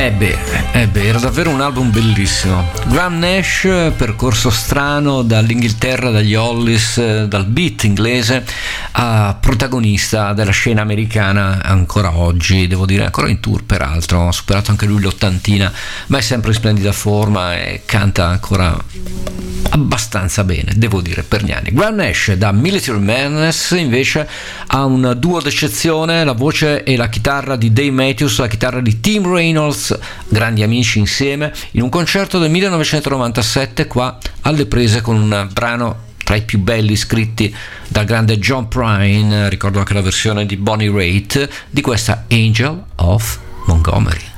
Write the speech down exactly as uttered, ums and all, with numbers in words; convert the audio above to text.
Eh beh, eh beh, era davvero un album bellissimo. Graham Nash, percorso strano dall'Inghilterra, dagli Hollies, dal beat inglese a protagonista della scena americana ancora oggi, devo dire, ancora in tour peraltro, ha superato anche lui l'ottantina, ma è sempre in splendida forma e canta ancora abbastanza bene, devo dire, per gli anni. Graham Nash da Military Madness invece ha un duo d'eccezione, la voce e la chitarra di Dave Matthews, la chitarra di Tim Reynolds, grandi amici insieme, in un concerto del millenovecentonovantasette qua alle prese con un brano tra i più belli scritti dal grande John Prine, ricordo anche la versione di Bonnie Raitt di questa Angel of Montgomery.